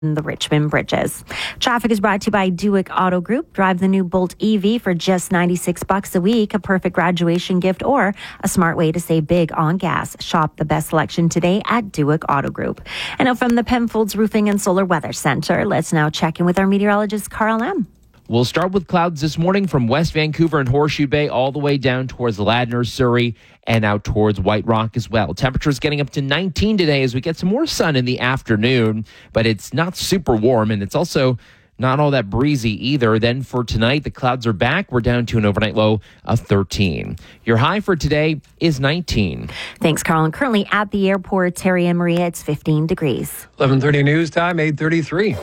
the Richmond bridges. Traffic is brought to you by Dewick Auto Group. Drive the new Bolt EV for just $96 a week, a perfect graduation gift or a smart way to save big on gas. Shop the best selection today at Dewick Auto Group. And now from the Penfolds Roofing and Solar Weather Center, let's now check in with our meteorologist, Carl M. We'll start with clouds this morning from West Vancouver and Horseshoe Bay all the way down towards Ladner, Surrey, and out towards White Rock as well. Temperatures getting up to 19 today as we get some more sun in the afternoon, but it's not super warm, and it's also not all that breezy either. Then for tonight, the clouds are back. We're down to an overnight low of 13. Your high for today is 19. Thanks, Carl. And currently at the airport, Terry and Maria, it's 15 degrees. 11:30 news time, 8:33.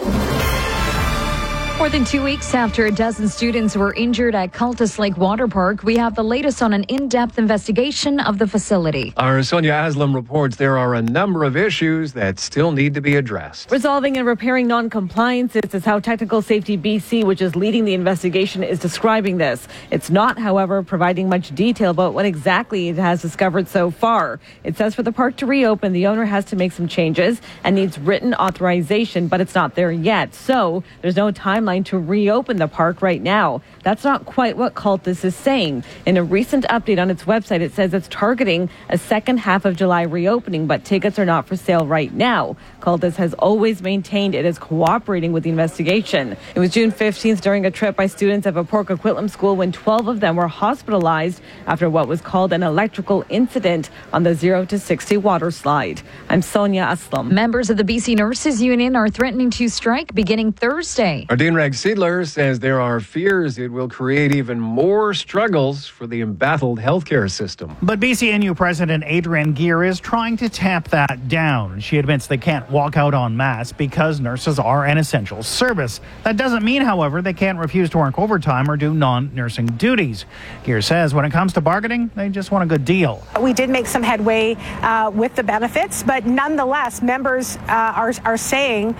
More than 2 weeks after a dozen students were injured at Cultus Lake Water Park, we have the latest on an in-depth investigation of the facility. Our Sonia Aslam reports there are a number of issues that still need to be addressed. Resolving and repairing non-compliances is how Technical Safety BC, which is leading the investigation, is describing this. It's not, however, providing much detail about what exactly it has discovered so far. It says for the park to reopen, the owner has to make some changes and needs written authorization, but it's not there yet. So there's no timeline to reopen the park right now. That's not quite what Cultus is saying. In a recent update on its website, it says it's targeting a second half of July reopening, but tickets are not for sale right now. Cultus has always maintained it is cooperating with the investigation. It was June 15th during a trip by students at Port Coquitlam School when 12 of them were hospitalized after what was called an electrical incident on the 0 to 60 water slide. I'm Sonia Aslam. Members of the BC Nurses Union are threatening to strike beginning Thursday. Dean Rex Seidler says there are fears it will create even more struggles for the embattled healthcare system. But BCNU President Adrienne Geer is trying to tamp that down. She admits they can't walk out en masse because nurses are an essential service. That doesn't mean, however, they can't refuse to work overtime or do non-nursing duties. Geer says when it comes to bargaining, they just want a good deal. We did make some headway with the benefits, but nonetheless, members are saying,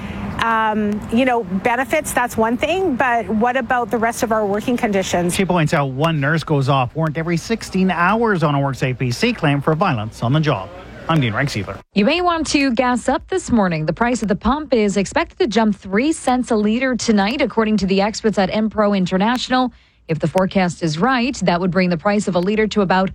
benefits, that's one thing, but what about the rest of our working conditions? She points out one nurse goes off work every 16 hours on a WorkSafe BC claim for violence on the job. I'm Dean Rex Seidler. You may want to gas up this morning. The price of the pump is expected to jump 3 cents a litre tonight, according to the experts at Empro International. If the forecast is right, that would bring the price of a litre to about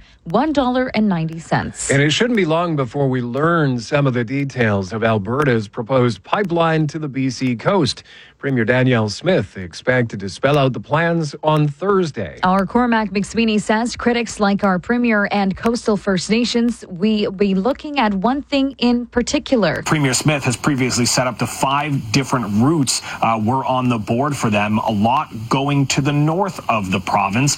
$1.90. And it shouldn't be long before we learn some of the details of Alberta's proposed pipeline to the BC coast. Premier Danielle Smith expected to spell out the plans on Thursday. Our Cormac McSweeney says critics like our Premier and coastal First Nations, we'll be looking at one thing in particular. Premier Smith has previously set up to 5 different routes were on the board for them, a lot going to the north of the province.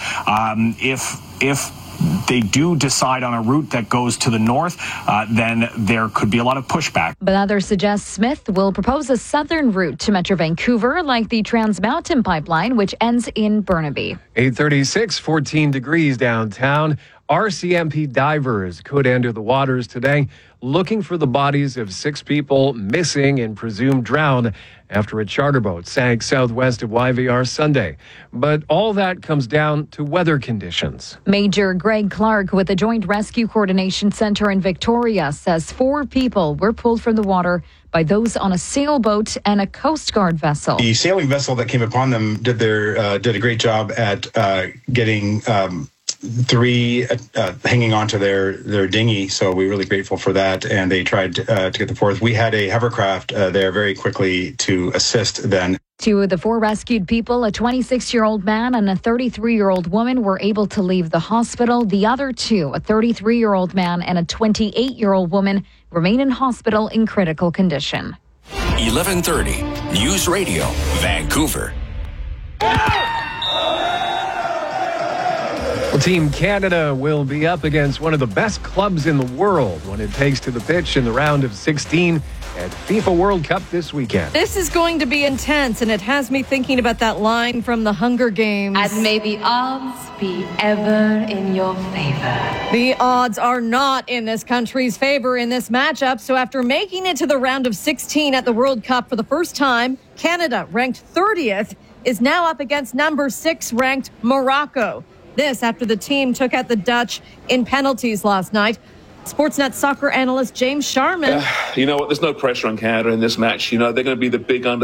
If they do decide on a route that goes to the north, then there could be a lot of pushback. But others suggest Smith will propose a southern route to Metro Vancouver, like the Trans Mountain Pipeline, which ends in Burnaby. 8:36, 14 degrees downtown. RCMP divers could enter the waters today, looking for the bodies of 6 people missing and presumed drowned after a charter boat sank southwest of YVR Sunday. But all that comes down to weather conditions. Major Greg Clark with the Joint Rescue Coordination Center in Victoria says 4 people were pulled from the water by those on a sailboat and a Coast Guard vessel. The sailing vessel that came upon them did a great job at getting 3 hanging onto their dinghy, so we're really grateful for that, and they tried to get the 4th. We had a hovercraft there very quickly to assist then. 2 of the 4 rescued people, a 26-year-old man and a 33-year-old woman, were able to leave the hospital. The other 2, a 33-year-old man and a 28-year-old woman, remain in hospital in critical condition. 11:30 News Radio, Vancouver. Well, Team Canada will be up against one of the best clubs in the world when it takes to the pitch in the round of 16 at FIFA World Cup this weekend. This is going to be intense, and it has me thinking about that line from the Hunger Games. And may the odds be ever in your favor. The odds are not in this country's favor in this matchup. So after making it to the round of 16 at the World Cup for the first time, Canada, ranked 30th, is now up against number 6 ranked Morocco. This after the team took out the Dutch in penalties last night. Sportsnet soccer analyst James Sharman. You know what? There's no pressure on Canada in this match. You know, they're going to be the big